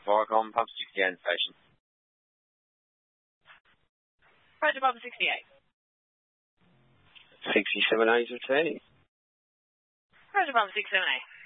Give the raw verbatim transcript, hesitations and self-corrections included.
Viacom, Pub sixty-eight station. Roger, Pub sixty-eight. sixty-seven A is returning. Roger, Pub six seven A.